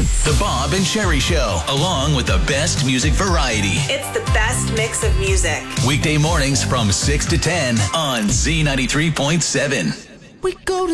The Bob and Sherry Show, along with the best music variety. It's the best mix of music. Weekday mornings from 6 to 10 on Z93.7. We go to